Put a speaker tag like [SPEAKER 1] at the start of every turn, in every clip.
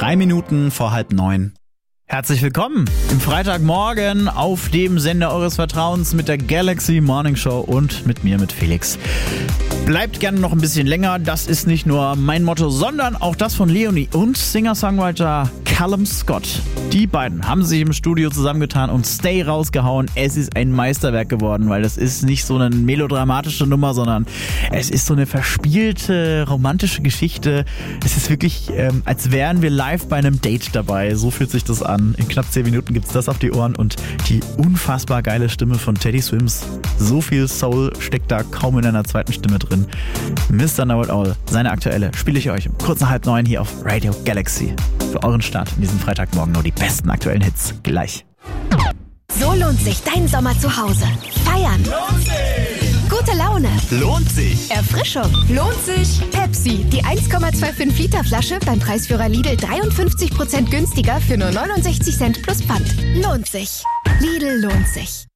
[SPEAKER 1] 3 Minuten vor 8:30. Herzlich willkommen im Freitagmorgen auf dem Sender eures Vertrauens mit der Galaxy Morning Show und mit mir, mit Felix. Bleibt gerne noch ein bisschen länger, das ist nicht nur mein Motto, sondern auch das von Leonie und Singer-Songwriter Callum Scott. Die beiden haben sich im Studio zusammengetan und Stay rausgehauen. Es ist ein Meisterwerk geworden, weil das ist nicht so eine melodramatische Nummer, sondern es ist so eine verspielte, romantische Geschichte. Es ist wirklich, als wären wir live bei einem Date dabei. So fühlt sich das an. In knapp 10 Minuten gibt's das auf die Ohren und die unfassbar geile Stimme von Teddy Swims. So viel Soul steckt da kaum in einer zweiten Stimme drin. Mr. Know It All, seine aktuelle, spiele ich euch um kurz nach 8:30 hier auf Radio Galaxy. Für euren Start in diesem Freitagmorgen nur die besten aktuellen Hits. Gleich.
[SPEAKER 2] So lohnt sich dein Sommer zu Hause. Feiern.
[SPEAKER 3] Lohnt sich.
[SPEAKER 2] Gute Laune.
[SPEAKER 3] Lohnt sich.
[SPEAKER 2] Erfrischung. Lohnt sich. Pepsi, die 1,25 Liter Flasche beim Preisführer Lidl 53% günstiger für nur 69 Cent plus Pfand. Lohnt sich. Lidl lohnt sich.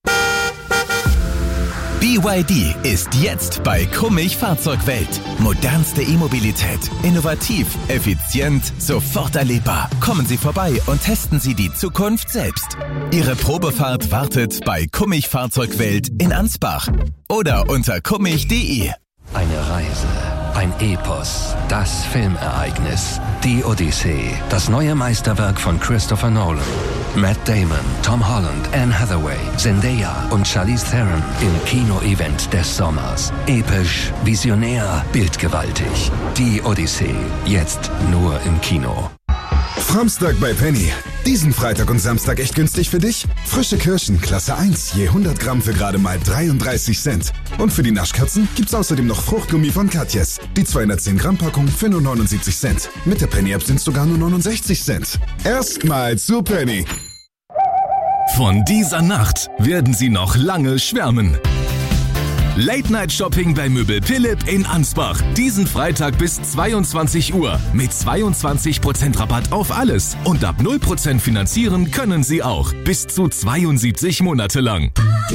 [SPEAKER 4] BYD ist jetzt bei Kummich Fahrzeugwelt. Modernste E-Mobilität. Innovativ, effizient, sofort erlebbar. Kommen Sie vorbei und testen Sie die Zukunft selbst. Ihre Probefahrt wartet bei Kummich Fahrzeugwelt in Ansbach oder unter kummich.de.
[SPEAKER 5] Eine Reise, ein Epos, das Filmereignis, die Odyssee, das neue Meisterwerk von Christopher Nolan. Matt Damon, Tom Holland, Anne Hathaway, Zendaya und Charlize Theron im Kino-Event des Sommers. Episch, visionär, bildgewaltig. Die Odyssee, jetzt nur im Kino.
[SPEAKER 6] Framstag bei Penny. Diesen Freitag und Samstag echt günstig für dich? Frische Kirschen, Klasse 1, je 100 Gramm für gerade mal 33 Cent. Und für die Naschkatzen gibt's außerdem noch Fruchtgummi von Katjes. Die 210 Gramm Packung für nur 79 Cent. Mit der Penny-App sind's sogar nur 69 Cent. Erstmal zu Penny.
[SPEAKER 4] Von dieser Nacht werden Sie noch lange schwärmen. Late-Night-Shopping bei Möbel Philipp in Ansbach. Diesen Freitag bis 22 Uhr. Mit 22% Rabatt auf alles. Und ab 0% finanzieren können Sie auch. Bis zu 72 Monate lang.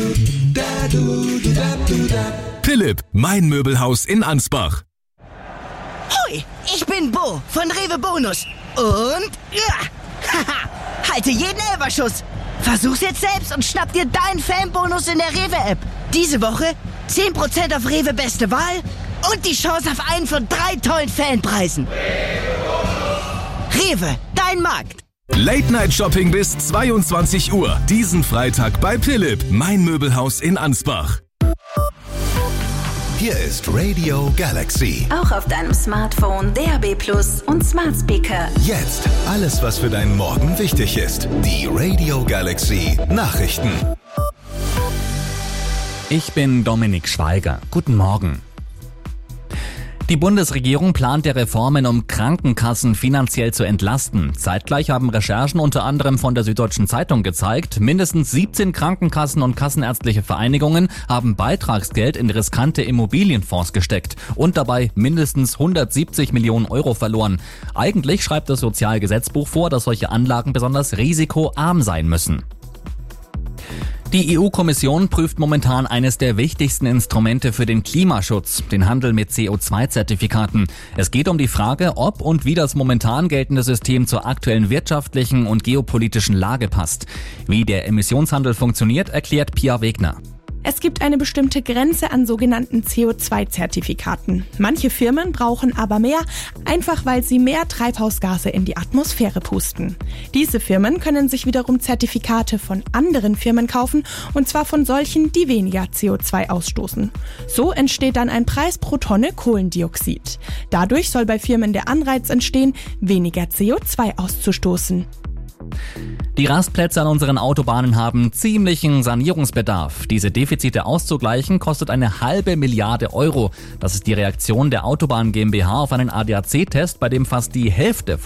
[SPEAKER 4] Philipp, mein Möbelhaus in Ansbach.
[SPEAKER 7] Hoi, ich bin Bo von Rewe Bonus. Und haha, halte jeden Elferschuss. Versuch's jetzt selbst und schnapp dir deinen Fanbonus in der Rewe-App. Diese Woche 10% auf Rewe Beste Wahl und die Chance auf einen von 3 tollen Fanpreisen. Rewe, dein Markt.
[SPEAKER 4] Late-Night-Shopping bis 22 Uhr. Diesen Freitag bei Philipp, mein Möbelhaus in Ansbach. Hier ist Radio Galaxy.
[SPEAKER 8] Auch auf deinem Smartphone, DAB+ und Smart Speaker.
[SPEAKER 4] Jetzt alles, was für deinen Morgen wichtig ist. Die Radio Galaxy Nachrichten.
[SPEAKER 9] Ich bin Dominik Schweiger. Guten Morgen. Die Bundesregierung plant ja Reformen, um Krankenkassen finanziell zu entlasten. Zeitgleich haben Recherchen unter anderem von der Süddeutschen Zeitung gezeigt, mindestens 17 Krankenkassen und kassenärztliche Vereinigungen haben Beitragsgeld in riskante Immobilienfonds gesteckt und dabei mindestens 170 Millionen Euro verloren. Eigentlich schreibt das Sozialgesetzbuch vor, dass solche Anlagen besonders risikoarm sein müssen. Die EU-Kommission prüft momentan eines der wichtigsten Instrumente für den Klimaschutz, den Handel mit CO2-Zertifikaten. Es geht um die Frage, ob und wie das momentan geltende System zur aktuellen wirtschaftlichen und geopolitischen Lage passt. Wie der Emissionshandel funktioniert, erklärt Pia Wegner.
[SPEAKER 10] Es gibt eine bestimmte Grenze an sogenannten CO2-Zertifikaten. Manche Firmen brauchen aber mehr, einfach weil sie mehr Treibhausgase in die Atmosphäre pusten. Diese Firmen können sich wiederum Zertifikate von anderen Firmen kaufen, und zwar von solchen, die weniger CO2 ausstoßen. So entsteht dann ein Preis pro Tonne Kohlendioxid. Dadurch soll bei Firmen der Anreiz entstehen, weniger CO2 auszustoßen.
[SPEAKER 9] Die Rastplätze an unseren Autobahnen haben ziemlichen Sanierungsbedarf. Diese Defizite auszugleichen kostet eine $500 Millionen. Das ist die Reaktion der Autobahn GmbH auf einen ADAC-Test, bei dem fast die Hälfte